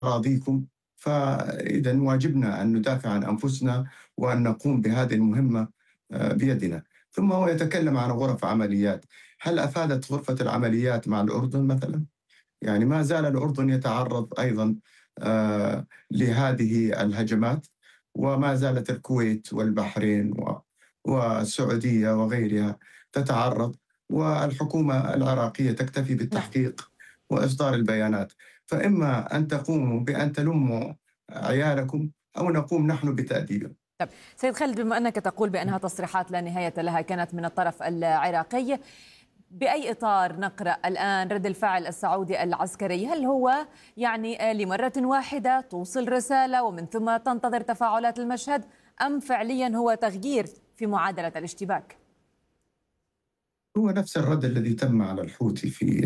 أراضيكم، فإذا واجبنا أن ندافع عن أنفسنا وأن نقوم بهذه المهمة بيدنا. ثم هو يتكلم عن غرف عمليات. هل أفادت غرفة العمليات مع الأردن مثلا؟ يعني ما زال الأردن يتعرض أيضا لهذه الهجمات، وما زالت الكويت والبحرين والسعودية وغيرها تتعرض، والحكومة العراقية تكتفي نعم. بالتحقيق وإصدار البيانات. فإما أن تقوموا بأن تلموا عيالكم، أو نقوم نحن بتأديبهم. طب سيد خالد، بما أنك تقول بأنها تصريحات لا نهاية لها كانت من الطرف العراقي، بأي إطار نقرأ الآن رد الفعل السعودي العسكري؟ هل هو يعني لمرة واحدة توصل رسالة ومن ثم تنتظر تفاعلات المشهد، أم فعليا هو تغيير في معادلة الاشتباك؟ هو نفس الرد الذي تم على الحوثي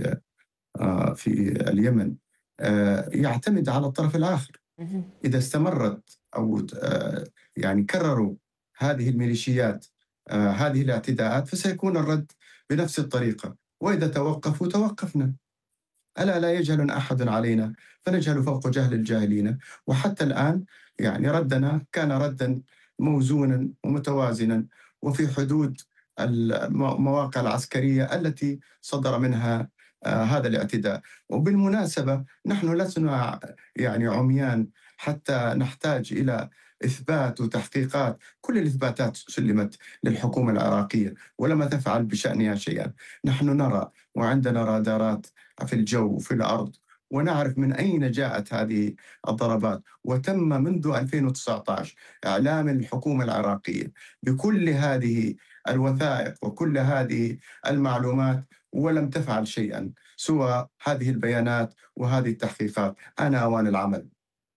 في اليمن، يعتمد على الطرف الآخر. إذا استمرت أو يعني كرروا هذه الميليشيات هذه الاعتداءات، فسيكون الرد بنفس الطريقة. وإذا توقفوا توقفنا. ألا لا يجهل أحد علينا فنجهل فوق جهل الجاهلين. وحتى الآن يعني ردنا كان ردا موزونا ومتوازنا، وفي حدود المواقع العسكرية التي صدر منها هذا الاعتداء. وبالمناسبة نحن لسنا يعني عميان حتى نحتاج إلى إثبات وتحقيقات. كل الإثباتات سلمت للحكومة العراقية ولم تفعل بشأنها شيئا. نحن نرى وعندنا رادارات في الجو وفي الأرض، ونعرف من أين جاءت هذه الضربات. وتم منذ 2019 إعلام الحكومة العراقية بكل هذه الوثائق وكل هذه المعلومات، ولم تفعل شيئا سوى هذه البيانات وهذه التحقيقات. أنا أوان العمل.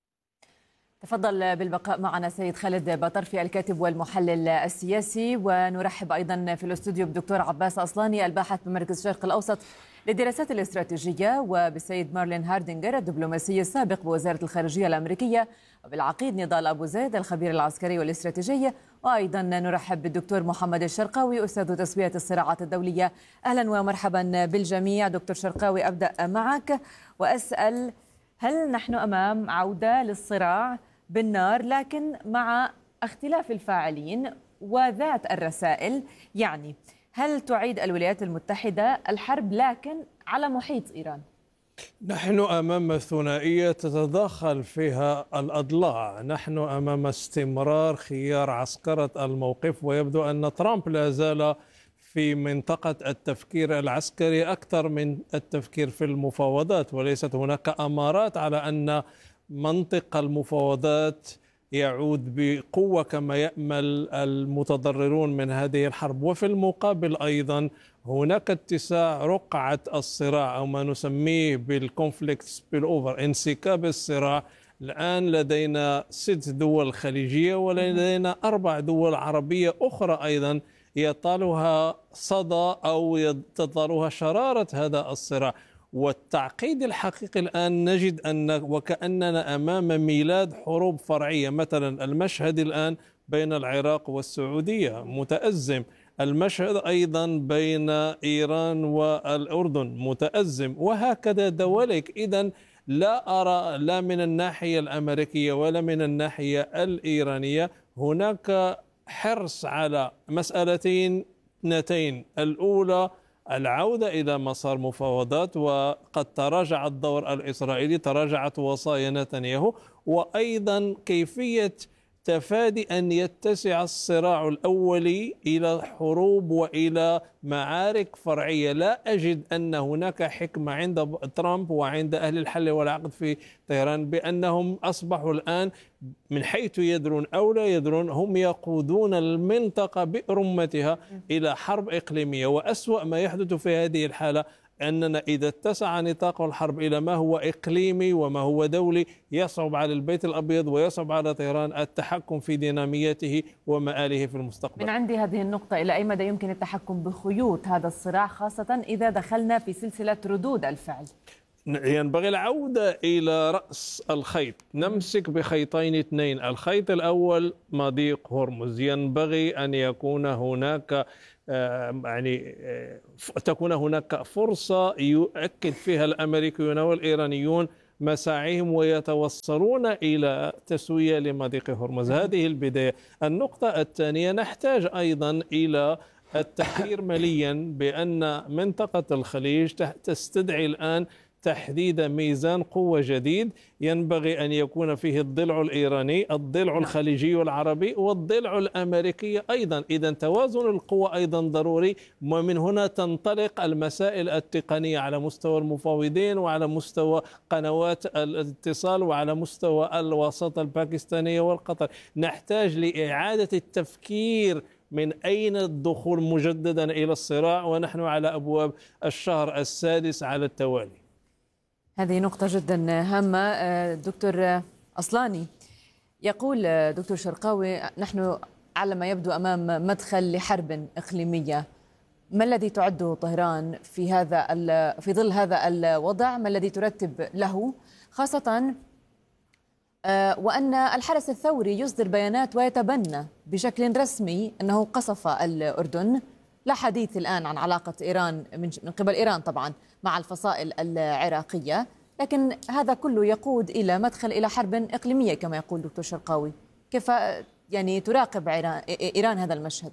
تفضل بالبقاء معنا سيد خالد بطرفي، الكاتب والمحلل السياسي، ونرحب أيضا في الاستوديو بدكتور عباس أصلاني، الباحث بمركز الشرق الأوسط للدراسات الاستراتيجية، وبالسيد مارلين هاردينغر، الدبلوماسي السابق بوزارة الخارجية الأمريكية، وبالعقيد نضال أبو زيد، الخبير العسكري والاستراتيجي. وأيضا نرحب بالدكتور محمد الشرقاوي، أستاذ تسوية الصراعات الدولية. أهلا ومرحبا بالجميع. دكتور شرقاوي، أبدأ معك وأسأل: هل نحن أمام عودة للصراع بالنار لكن مع اختلاف الفاعلين وذات الرسائل؟ يعني هل تعيد الولايات المتحدة الحرب لكن على محيط إيران؟ نحن أمام ثنائية تتداخل فيها الأضلاع. نحن أمام استمرار خيار عسكرة الموقف، ويبدو أن ترامب لا زال في منطقة التفكير العسكري أكثر من التفكير في المفاوضات، وليست هناك أمارات على أن منطق المفاوضات يعود بقوة كما يأمل المتضررون من هذه الحرب. وفي المقابل أيضا هناك اتساع رقعة الصراع، أو ما نسميه بالكونفليكت سبيل أوفر، انسكاب الصراع. الآن لدينا 6 دول خليجية ولدينا 4 دول عربية أخرى أيضا يطالها صدى أو تطالها شرارة هذا الصراع. والتعقيد الحقيقي الآن نجد أن وكأننا أمام ميلاد حروب فرعية. مثلا المشهد الآن بين العراق والسعودية متأزم، المشهد أيضا بين إيران والأردن متأزم، وهكذا دواليك. إذن لا أرى لا من الناحية الأمريكية ولا من الناحية الإيرانية هناك حرص على مسألتين اثنتين: الأولى العودة إلى مسار مفاوضات، وقد تراجع الدور الإسرائيلي، تراجعت وصايا نتنياهو، وأيضا كيفية تفادي أن يتسع الصراع الأولي إلى حروب وإلى معارك فرعية. لا أجد أن هناك حكمة عند ترامب وعند أهل الحل والعقد في طهران بأنهم أصبحوا الآن من حيث يدرون أو لا يدرون هم يقودون المنطقة برمتها إلى حرب إقليمية. وأسوأ ما يحدث في هذه الحالة أننا إذا اتسع نطاق الحرب إلى ما هو إقليمي وما هو دولي، يصعب على البيت الأبيض ويصعب على طهران التحكم في ديناميته ومآله في المستقبل. من عندي هذه النقطة: إلى أي مدى يمكن التحكم بخيوط هذا الصراع، خاصة إذا دخلنا في سلسلة ردود الفعل؟ ينبغي العودة إلى رأس الخيط، نمسك بخيطين اثنين. الخيط الأول مضيق هرمز، ينبغي أن يكون هناك تكون هناك فرصة يؤكد فيها الأمريكيون والإيرانيون مساعيهم ويتوصلون إلى تسوية لمضيق هرمز. هذه البداية. النقطة الثانية، نحتاج أيضا إلى التفكير مليا بأن منطقة الخليج تستدعي الآن تحديد ميزان قوة جديد ينبغي أن يكون فيه الضلع الإيراني، الضلع الخليجي العربي، والضلع الأمريكي أيضا. إذا توازن القوة أيضا ضروري، ومن هنا تنطلق المسائل التقنية على مستوى المفاوضين وعلى مستوى قنوات الاتصال وعلى مستوى الوساطة الباكستانية والقطر. نحتاج لإعادة التفكير من أين الدخول مجددا إلى الصراع ونحن على أبواب الشهر السادس على التوالي. هذه نقطة جدا هامة. دكتور أصلاني، يقول دكتور شرقاوي نحن على ما يبدو أمام مدخل لحرب إقليمية. ما الذي تعده طهران في ظل هذا الوضع؟ ما الذي ترتب له، خاصة وأن الحرس الثوري يصدر بيانات ويتبنى بشكل رسمي أنه قصف الأردن؟ لا حديث الآن عن علاقة إيران من قبل إيران طبعا مع الفصائل العراقية، لكن هذا كله يقود إلى مدخل إلى حرب إقليمية كما يقول دكتور شرقاوي. كيف يعني تراقب إيران هذا المشهد؟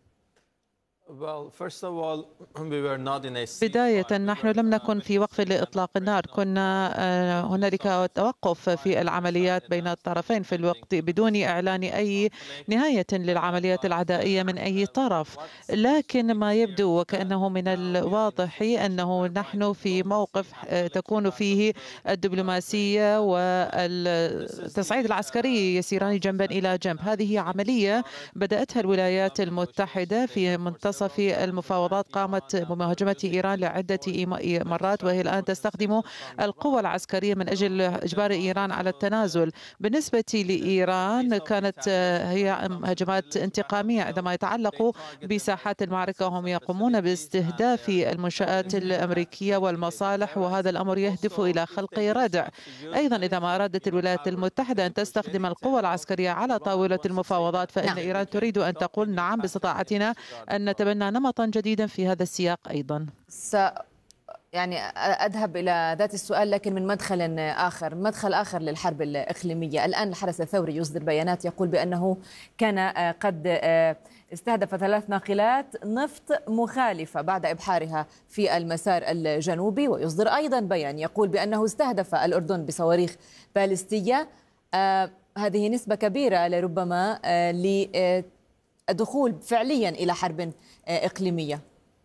بداية نحن لم نكن في وقف لإطلاق النار، كنا هنالك توقف في العمليات بين الطرفين في الوقت بدون إعلان أي نهاية للعمليات العدائية من أي طرف. لكن ما يبدو وكأنه من الواضح أنه نحن في موقف تكون فيه الدبلوماسية والتصعيد العسكري يسيران جنبا إلى جنب. هذه عملية بدأتها الولايات المتحدة في منتصف المفاوضات، قامت بمهاجمة إيران لعدة مرات، وهي الآن تستخدم القوى العسكرية من أجل إجبار إيران على التنازل. بالنسبة لإيران كانت هي هجمات انتقامية عندما يتعلق بساحات المعركة، هم يقومون باستهداف المنشآت الأمريكية والمصالح، وهذا الأمر يهدف إلى خلق ردع. أيضا إذا ما أرادت الولايات المتحدة أن تستخدم القوى العسكرية على طاولة المفاوضات، فإن إيران تريد أن تقول نعم باستطاعتنا أن نتبنى نمطا جديدا في هذا السياق. أيضا يعني أذهب إلى ذات السؤال لكن من مدخل آخر للحرب الإقليمية. الآن الحرس الثوري يصدر بيانات يقول بأنه كان قد استهدف 3 ناقلات نفط مخالفة بعد إبحارها في المسار الجنوبي، ويصدر أيضا بيان يقول بأنه استهدف الأردن بصواريخ باليستية. هذه نسبة كبيرة لربما للدخول فعليا إلى حرب إقليمية.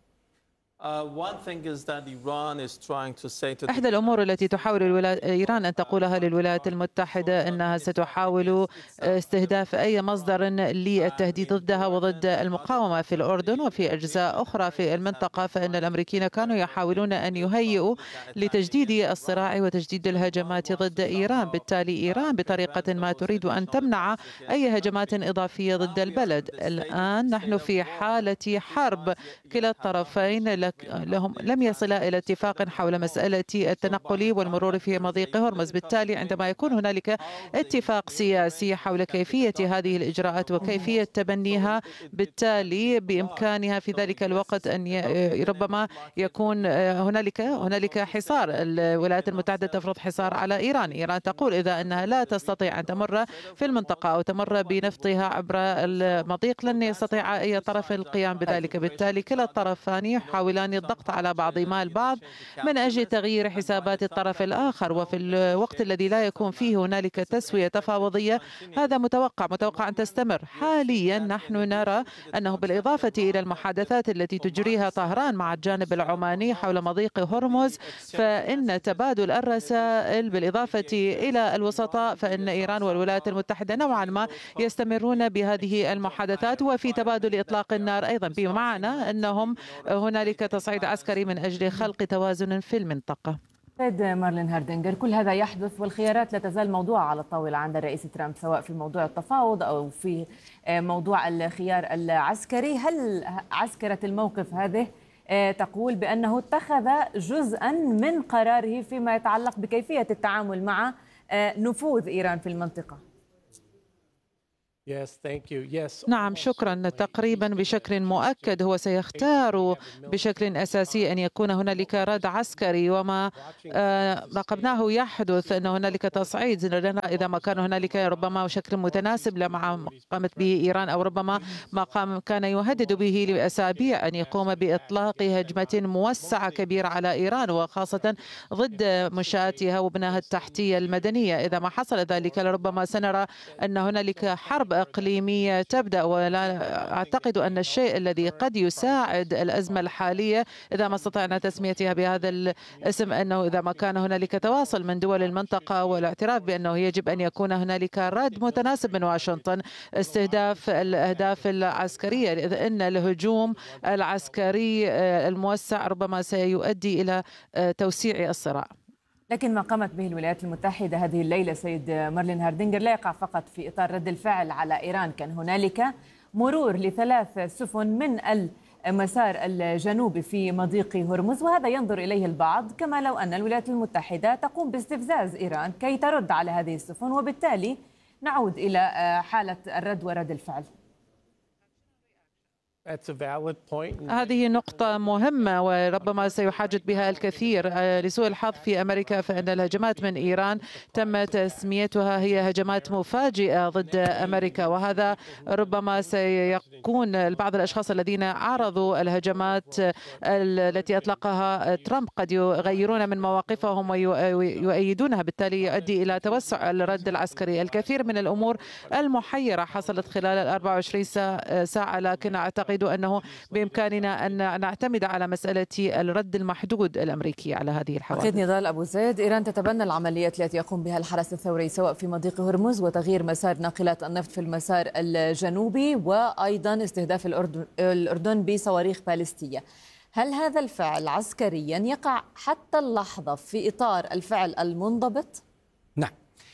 إحدى الأمور التي تحاول إيران أن تقولها للولايات المتحدة أنها ستحاول استهداف أي مصدر للتهديد ضدها وضد المقاومة في الأردن وفي أجزاء أخرى في المنطقة. فإن الأمريكيين كانوا يحاولون أن يهيئوا لتجديد الصراع وتجديد الهجمات ضد إيران. بالتالي إيران بطريقة ما تريد أن تمنع أي هجمات إضافية ضد البلد. الآن نحن في حالة حرب، كلا الطرفين لم يصل إلى اتفاق حول مسألة التنقل والمرور في مضيق هرمز. بالتالي عندما يكون هنالك اتفاق سياسي حول كيفية هذه الإجراءات وكيفية تبنيها، بالتالي بإمكانها في ذلك الوقت أن ربما يكون هنالك حصار. الولايات المتحدة تفرض حصار على إيران. إيران تقول إذا أنها لا تستطيع أن تمر في المنطقة أو تمر بنفطها عبر المضيق لن يستطيع أي طرف القيام بذلك. بالتالي كلا الطرفان يحاولان الضغط على بعضهما البعض من أجل تغيير حسابات الطرف الآخر. وفي الوقت الذي لا يكون فيه هنالك تسوية تفاوضية، هذا متوقع أن تستمر. حاليا نحن نرى أنه بالإضافة إلى المحادثات التي تجريها طهران مع الجانب العماني حول مضيق هرمز، فإن تبادل الرسائل بالإضافة إلى الوسطاء، فإن إيران والولايات المتحدة نوعا ما يستمرون بهذه المحادثات وفي تبادل إطلاق النار أيضا، بمعنى أنهم هنالك تصعيد عسكري من أجل خلق توازن في المنطقة. سيد مارلين هاردينجر، كل هذا يحدث والخيارات لا تزال موضوعة على الطاولة عند الرئيس ترامب، سواء في موضوع التفاوض أو في موضوع الخيار العسكري. هل عسكرة الموقف هذه تقول بأنه اتخذ جزءا من قراره فيما يتعلق بكيفية التعامل مع نفوذ إيران في المنطقة؟ نعم، شكرا. تقريبا بشكل مؤكد هو سيختار بشكل أساسي أن يكون هنالك رد عسكري، وما راقبناه يحدث أن هنالك تصعيد لنا إذا ما كان هنالك ربما شكل متناسب لما قامت به إيران، أو ربما ما كان يهدد به لأسابيع أن يقوم بإطلاق هجمة موسعة كبيرة على إيران، وخاصة ضد منشآتها وبناها التحتية المدنية. إذا ما حصل ذلك لربما سنرى أن هنالك حرب إقليمية تبدأ، ولا أعتقد أن الشيء الذي قد يساعد الأزمة الحالية إذا ما استطعنا تسميتها بهذا الاسم أنه إذا ما كان هنالك تواصل من دول المنطقة والاعتراف بأنه يجب أن يكون هنالك رد متناسب من واشنطن، استهداف الأهداف العسكرية، لأن الهجوم العسكري الموسع ربما سيؤدي إلى توسيع الصراع. لكن ما قامت به الولايات المتحدة هذه الليلة سيد مارلين هاردينجر لا يقع فقط في إطار رد الفعل على إيران. كان هنالك مرور ل3 سفن من المسار الجنوبي في مضيق هرمز، وهذا ينظر إليه البعض كما لو أن الولايات المتحدة تقوم باستفزاز إيران كي ترد على هذه السفن، وبالتالي نعود إلى حالة الرد ورد الفعل. هذه نقطة مهمة وربما سيحاجد بها الكثير. لسوء الحظ في أمريكا فإن الهجمات من إيران تم تسميتها هي هجمات مفاجئة ضد أمريكا، وهذا ربما سيكون بعض الأشخاص الذين عارضوا الهجمات التي أطلقها ترامب قد يغيرون من مواقفهم ويؤيدونها، بالتالي يؤدي إلى توسع الرد العسكري. الكثير من الأمور المحيرة حصلت خلال 24 ساعة، لكن أعتقد أنه بإمكاننا أن نعتمد على مسألة الرد المحدود الأمريكي على هذه الحوادث. أكيد نضال أبو زيد، إيران تتبنى العمليات التي يقوم بها الحرس الثوري سواء في مضيق هرمز وتغيير مسار ناقلات النفط في المسار الجنوبي، وأيضا استهداف الأردن بصواريخ باليستية. هل هذا الفعل عسكريا يقع حتى اللحظة في إطار الفعل المنضبط؟ نعم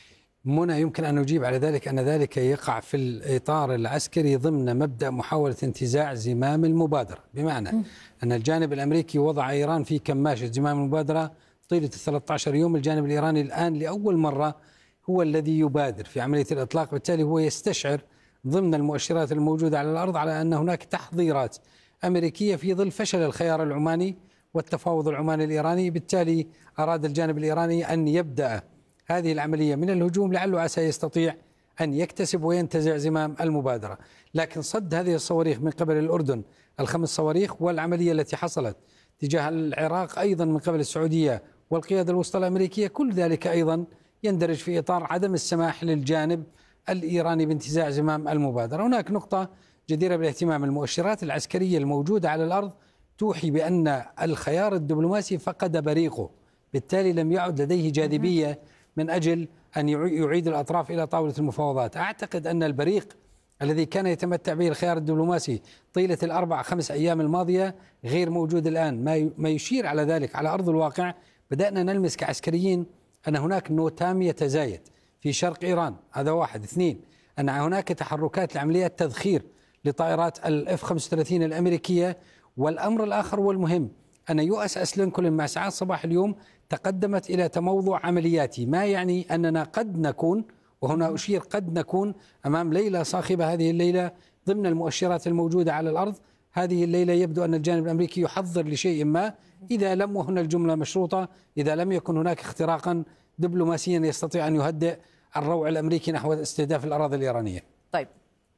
منى، يمكن أن نجيب على ذلك أن ذلك يقع في الإطار العسكري ضمن مبدأ محاولة انتزاع زمام المبادرة، بمعنى أن الجانب الأمريكي وضع إيران في كماشة زمام المبادرة طيلة 13 يوم. الجانب الإيراني الآن لأول مرة هو الذي يبادر في عملية الإطلاق، بالتالي هو يستشعر ضمن المؤشرات الموجودة على الأرض على أن هناك تحضيرات أمريكية في ظل فشل الخيار العماني والتفاوض العماني الإيراني. بالتالي أراد الجانب الإيراني أن يبدأ هذه العملية من الهجوم لعله عسى يستطيع أن يكتسب وينتزع زمام المبادرة. لكن صد هذه الصواريخ من قبل الأردن ال5 صواريخ، والعملية التي حصلت تجاه العراق أيضا من قبل السعودية والقيادة الوسطى الأمريكية، كل ذلك أيضا يندرج في إطار عدم السماح للجانب الإيراني بانتزاع زمام المبادرة. هناك نقطة جديرة بالاهتمام، المؤشرات العسكرية الموجودة على الأرض توحي بأن الخيار الدبلوماسي فقد بريقه، بالتالي لم يعد لديه جاذبية من أجل أن يعيد الأطراف إلى طاولة المفاوضات. أعتقد أن البريق الذي كان يتمتع به الخيار الدبلوماسي طيلة 4-5 أيام الماضية غير موجود الآن. ما يشير على ذلك على أرض الواقع بدأنا نلمس كعسكريين أن هناك نوتام يتزايد في شرق إيران، هذا 1. 2 أن هناك تحركات لعمليات تذخير لطائرات الF-35 الأمريكية. والأمر الآخر والمهم أن USS لينكولن مع ساعات صباح اليوم تقدمت إلى تموضع عملياتي، ما يعني أننا قد نكون، وهنا أشير قد نكون أمام ليلة صاخبة هذه الليلة ضمن المؤشرات الموجودة على الأرض. هذه الليلة يبدو أن الجانب الأمريكي يحضر لشيء ما، إذا لم، وهنا الجملة مشروطة، إذا لم يكن هناك اختراقا دبلوماسيا يستطيع أن يهدئ الروع الأمريكي نحو استهداف الأراضي الإيرانية. طيب،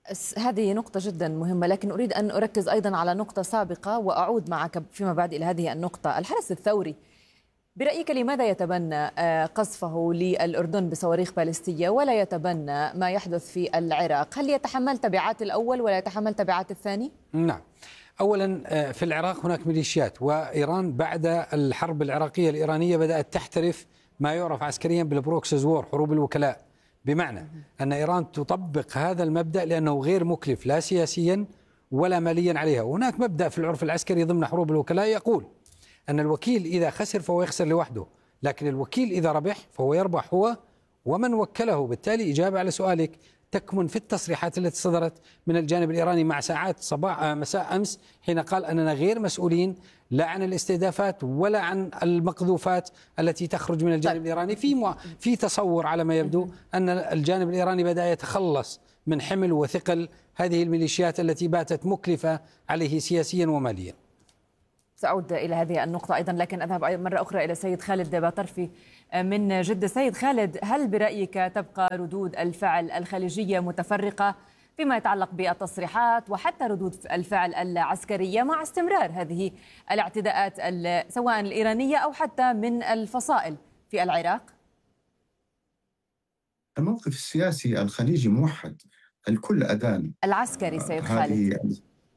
هذه نقطة جدا مهمة، لكن أريد أن أركز أيضا على نقطة سابقة وأعود معك فيما بعد إلى هذه النقطة. الحرس الثوري برأيك لماذا يتبنى قصفه للأردن بصواريخ باليستية ولا يتبنى ما يحدث في العراق؟ هل يتحمل تبعات الأول ولا يتحمل تبعات الثاني؟ نعم، أولا في العراق هناك ميليشيات، وإيران بعد الحرب العراقية الإيرانية بدأت تحترف ما يعرف عسكريا بالبروكسيز وور، حروب الوكلاء، بمعنى أن إيران تطبق هذا المبدأ لأنه غير مكلف لا سياسيا ولا ماليا عليها. وهناك مبدأ في العرف العسكري ضمن حروب الوكلاء يقول أن الوكيل إذا خسر فهو يخسر لوحده، لكن الوكيل إذا ربح فهو يربح هو ومن وكله. بالتالي إجابة على سؤالك تكمن في التصريحات التي صدرت من الجانب الإيراني مع ساعات مساء أمس، حين قال أننا غير مسؤولين لا عن الاستهدافات ولا عن المقذوفات التي تخرج من الجانب الإيراني. في تصور على ما يبدو أن الجانب الإيراني بدأ يتخلص من حمل وثقل هذه الميليشيات التي باتت مكلفة عليه سياسيا وماليا. سأعود إلى هذه النقطة أيضا، لكن أذهب مرة أخرى إلى سيد خالد باطرفي من جدة. سيد خالد، هل برأيك تبقى ردود الفعل الخليجية متفرقة فيما يتعلق بالتصريحات وحتى ردود الفعل العسكرية مع استمرار هذه الاعتداءات سواء الإيرانية أو حتى من الفصائل في العراق؟ الموقف السياسي الخليجي موحد، الكل أذان. العسكري سيد خالد،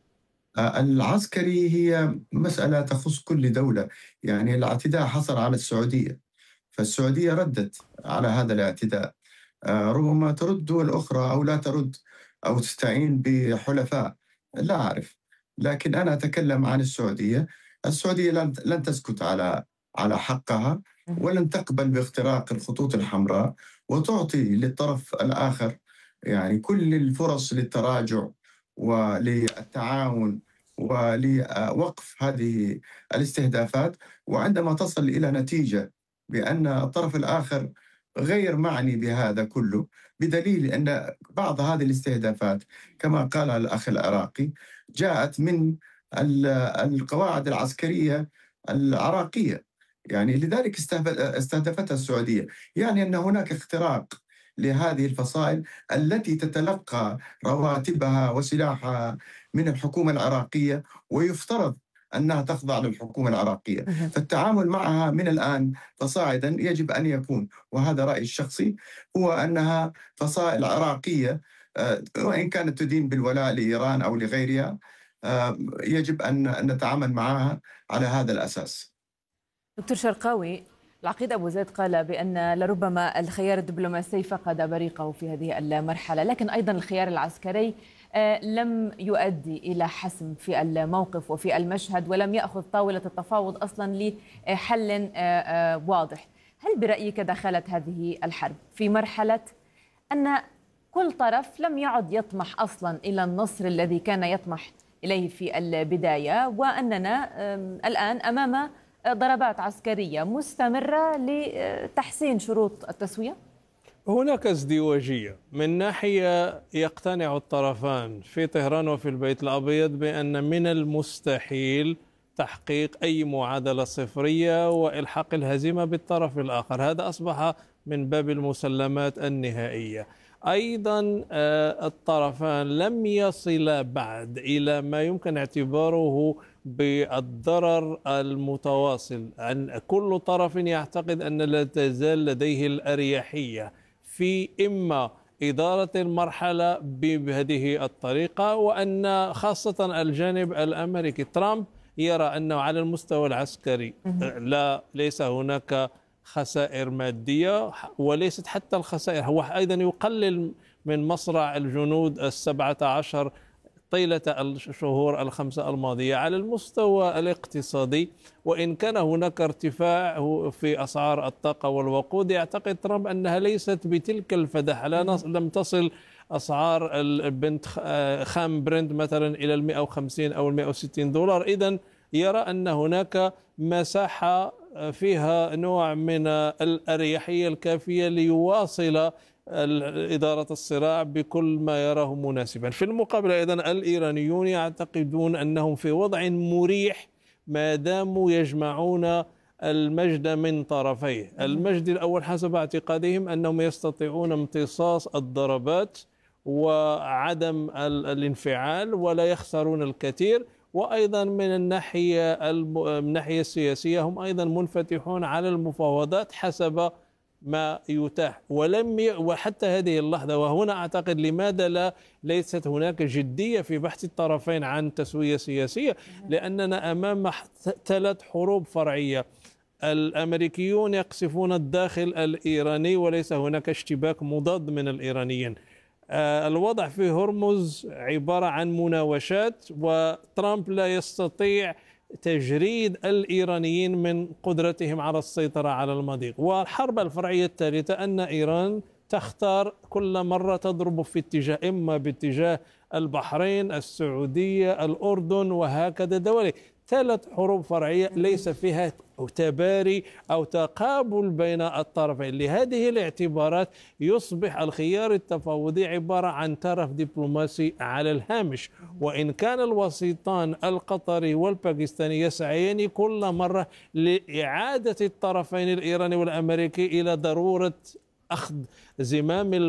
العسكري هي مسألة تخص كل دولة. يعني الاعتداء حصل على السعودية، فالسعودية ردت على هذا الاعتداء. ربما ترد دول أخرى أو لا ترد أو تستعين بحلفاء، لا أعرف. لكن أنا أتكلم عن السعودية. السعودية لن تسكت على حقها، ولن تقبل باختراق الخطوط الحمراء، وتعطي للطرف الآخر يعني كل الفرص للتراجع وللتعاون ولوقف هذه الاستهدافات. وعندما تصل إلى نتيجة بأن الطرف الآخر غير معني بهذا كله، بدليل أن بعض هذه الاستهدافات كما قال الأخ العراقي جاءت من القواعد العسكرية العراقية، يعني لذلك استهدفتها السعودية. يعني أن هناك اختراق لهذه الفصائل التي تتلقى رواتبها وسلاحها من الحكومة العراقية، ويفترض أنها تخضع للحكومة العراقية. فالتعامل معها من الآن فصاعدا يجب أن يكون، وهذا رأيي الشخصي، هو أنها فصائل عراقية، وإن كانت تدين بالولاء لإيران أو لغيرها، يجب أن نتعامل معها على هذا الأساس. دكتور شرقاوي، العقيد أبو زيد قال بأن لربما الخيار الدبلوماسي فقد بريقه في هذه المرحلة، لكن أيضا الخيار العسكري لم يؤدي إلى حسم في الموقف وفي المشهد، ولم يأخذ طاولة التفاوض أصلا لحل واضح. هل برأيك دخلت هذه الحرب في مرحلة أن كل طرف لم يعد يطمح أصلا إلى النصر الذي كان يطمح إليه في البداية، وأننا الآن أمام ضربات عسكرية مستمرة لتحسين شروط التسوية؟ هناك ازدواجية. من ناحية يقتنع الطرفان في طهران وفي البيت الأبيض بأن من المستحيل تحقيق أي معادلة صفرية وإلحاق الهزيمة بالطرف الآخر، هذا أصبح من باب المسلمات النهائية. أيضا الطرفان لم يصلا بعد إلى ما يمكن اعتباره بالضرر المتواصل. كل طرف يعتقد أن لا تزال لديه الأريحية في إما إدارة المرحلة بهذه الطريقة، وأن خاصة الجانب الأمريكي ترامب يرى أنه على المستوى العسكري ليس هناك خسائر مادية، وليست حتى الخسائر، هو أيضا يقلل من مصرع الجنود 17 طيلة الشهور 5 الماضية. على المستوى الاقتصادي، وإن كان هناك ارتفاع في أسعار الطاقة والوقود، يعتقد ترامب أنها ليست بتلك الفدحة، لم تصل أسعار البنت خام برنت مثلا إلى 150 أو 160 دولار. إذن يرى أن هناك مساحة فيها نوع من الأريحية الكافية ليواصل إدارة الصراع بكل ما يراه مناسبا. في المقابل أيضا الإيرانيون يعتقدون أنهم في وضع مريح ما داموا يجمعون المجد من طرفيه. المجد الأول حسب اعتقادهم أنهم يستطيعون امتصاص الضربات وعدم الانفعال ولا يخسرون الكثير، وأيضا من الناحية السياسية هم أيضا منفتحون على المفاوضات حسب ما يتاح. وحتى هذه اللحظة، وهنا أعتقد لماذا ليست هناك جدية في بحث الطرفين عن تسوية سياسية، لأننا أمام 3 حروب فرعية. الأمريكيون يقصفون الداخل الإيراني وليس هناك اشتباك مضاد من الإيرانيين. الوضع في هرمز عبارة عن مناوشات، وترامب لا يستطيع تجريد الإيرانيين من قدرتهم على السيطرة على المضيق. والحرب الفرعية الثالثة أن إيران تختار كل مرة تضرب في اتجاه، إما باتجاه البحرين، السعودية، الأردن، وهكذا دول. ثلاث حروب فرعية ليس فيها تباري أو تقابل بين الطرفين. لهذه الاعتبارات يصبح الخيار التفاوضي عبارة عن طرف دبلوماسي على الهامش، وإن كان الوسيطان القطري والباكستاني يسعيان كل مرة لإعادة الطرفين الإيراني والأمريكي إلى ضرورة أخذ زمام